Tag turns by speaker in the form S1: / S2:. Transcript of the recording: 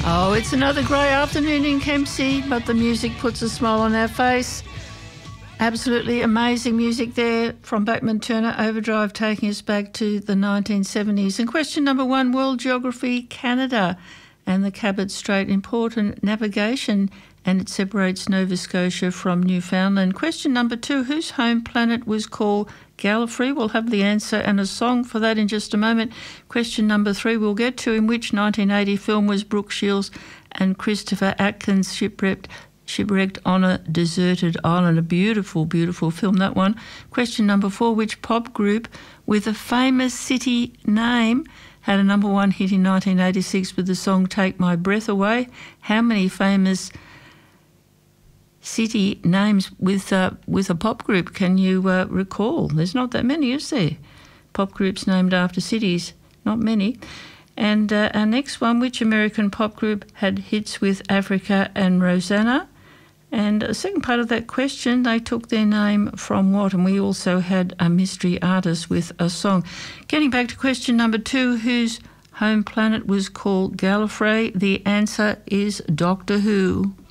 S1: Oh, it's another grey afternoon in Kempsey, but the music puts a smile on our face. Absolutely amazing music there from Bachman Turner Overdrive, taking us back to the 1970s. And question number 1, World Geography, Canada and the Cabot Strait, important navigation, and it separates Nova Scotia from Newfoundland. Question number 2, whose home planet was called Gallifrey? We'll have the answer and a song for that in just a moment. Question number 3 we'll get to. In which 1980 film was Brooke Shields and Christopher Atkins shipwrecked on a deserted island? A beautiful, beautiful film, that one. Question number 4, which pop group with a famous city name had a number 1 hit in 1986 with the song Take My Breath Away? How many famous city names with a pop group can you recall? There's not that many, is there? Pop groups named after cities, not many. And our next one, which American pop group had hits with Africa and Rosanna? And the second part of that question, they took their name from what? And we also had a mystery artist with a song. Getting back to question number 2, whose home planet was called Gallifrey? The answer is Doctor Who.